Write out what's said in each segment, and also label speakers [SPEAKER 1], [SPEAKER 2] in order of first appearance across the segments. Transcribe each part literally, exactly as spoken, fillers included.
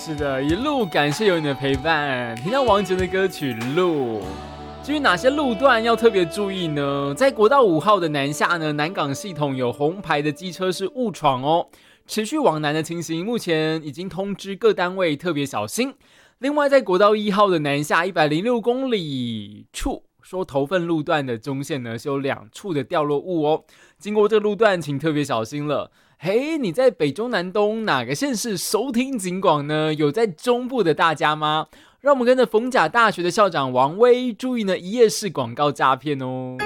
[SPEAKER 1] 是的，一路感谢有你的陪伴。听到王杰的歌曲《路》，至于哪些路段要特别注意呢？在国道五号的南下呢，南港系统有红牌的机车是误闯哦，持续往南的情形，目前已经通知各单位特别小心。另外，在国道一号的南下一百零六公里处，说头份路段的中线呢是有两处的掉落物哦，经过这个路段请特别小心了。嘿，你在北中南东哪个县市收听警广呢？有在中部的大家吗？让我们跟着逢甲大学的校长王威注意呢一页式广告诈骗哦。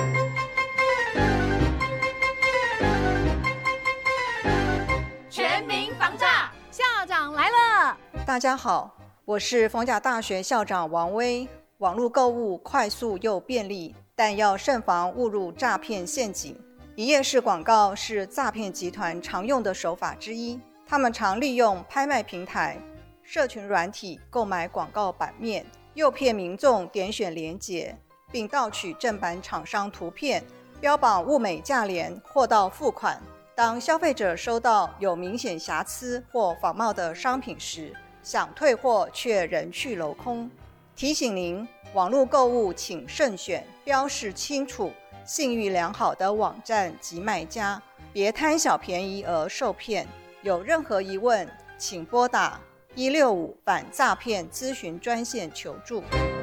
[SPEAKER 2] 全民防诈，校长来了！
[SPEAKER 3] 大家好，我是逢甲大学校长王威。网络购物快速又便利，但要慎防误入诈骗陷阱。一页式广告是诈骗集团常用的手法之一，他们常利用拍卖平台、社群软体购买广告版面，诱骗民众点选连结，并盗取正版厂商图片，标榜物美价廉，货到付款。当消费者收到有明显瑕疵或仿冒的商品时，想退货却人去楼空。提醒您，网络购物请慎选标示清楚、信誉良好的网站及卖家，别贪小便宜而受骗。有任何疑问，请拨打一六五反诈骗咨询专线求助。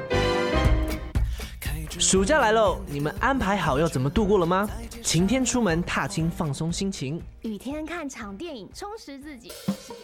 [SPEAKER 4] 暑假来喽，你们安排好要怎么度过了吗？晴天出门踏青放松心情，
[SPEAKER 2] 雨天看场电影充实自己。